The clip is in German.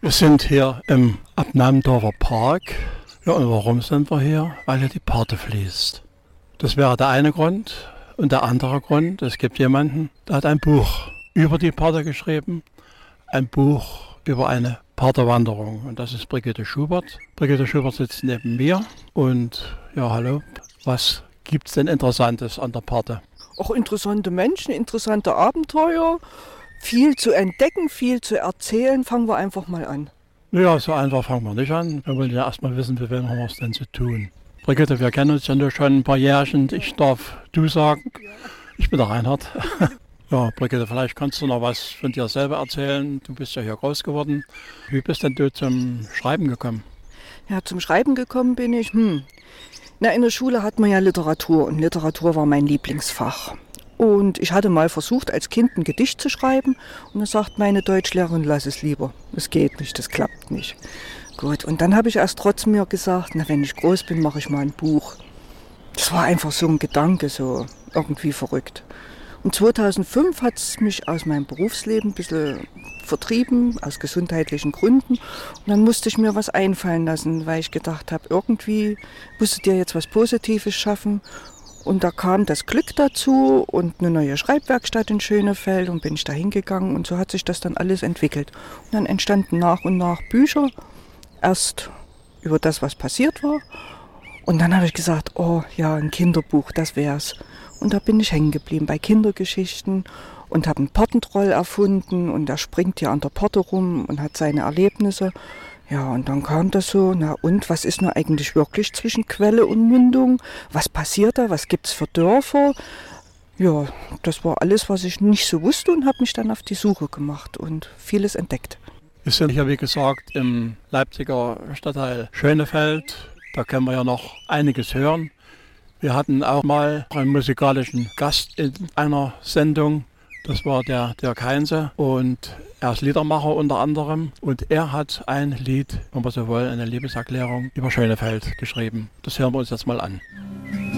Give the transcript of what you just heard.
Wir sind hier im Abnamdorfer Park. Ja, und warum sind wir hier? Weil hier die Parthe fließt. Das wäre der eine Grund. Und der andere Grund, es gibt jemanden, der hat ein Buch über die Parthe geschrieben. Ein Buch über eine Parthe-Wanderung. Und das ist Brigitte Schubert. Brigitte Schubert sitzt neben mir. Und ja, hallo, was gibt es denn Interessantes an der Parthe? Auch interessante Menschen, interessante Abenteuer. Viel zu entdecken, viel zu erzählen. Fangen wir einfach mal an. Ja, so einfach fangen wir nicht an. Wir wollen ja erstmal wissen, wie wem haben wir es denn zu tun. Brigitte, wir kennen uns ja nur schon ein paar Jährchen. Ich darf du sagen. Ich bin der Reinhard. Ja, Brigitte, vielleicht kannst du noch was von dir selber erzählen. Du bist ja hier groß geworden. Wie bist denn du zum Schreiben gekommen? Ja, zum Schreiben gekommen bin ich. In der Schule hat man ja Literatur und Literatur war mein Lieblingsfach. Und ich hatte mal versucht, als Kind ein Gedicht zu schreiben und dann sagt meine Deutschlehrerin, lass es lieber. Das geht nicht, das klappt nicht. Gut, und dann habe ich erst trotzdem mir gesagt, na, wenn ich groß bin, mache ich mal ein Buch. Das war einfach so ein Gedanke, so irgendwie verrückt. Und 2005 hat es mich aus meinem Berufsleben ein bisschen vertrieben, aus gesundheitlichen Gründen. Und dann musste ich mir was einfallen lassen, weil ich gedacht habe, irgendwie musst du dir jetzt was Positives schaffen. Und da kam das Glück dazu und eine neue Schreibwerkstatt in Schönefeld und bin ich da hingegangen und so hat sich das dann alles entwickelt. Und dann entstanden nach und nach Bücher, erst über das, was passiert war. Und dann habe ich gesagt, oh ja, ein Kinderbuch, das wär's. Und da bin ich hängen geblieben bei Kindergeschichten und habe einen Parthentroll erfunden und der springt ja an der Parthe rum und hat seine Erlebnisse. Ja, und dann kam das so, na und, was ist nur eigentlich wirklich zwischen Quelle und Mündung? Was passiert da? Was gibt's für Dörfer? Ja, das war alles, was ich nicht so wusste und habe mich dann auf die Suche gemacht und vieles entdeckt. Wir sind hier, wie gesagt, im Leipziger Stadtteil Schönefeld. Da können wir ja noch einiges hören. Wir hatten auch mal einen musikalischen Gast in einer Sendung. Das war der Dirk Heinze und er ist Liedermacher unter anderem. Und er hat ein Lied, wenn wir so wollen, eine Liebeserklärung über Schönefeld geschrieben. Das hören wir uns jetzt mal an.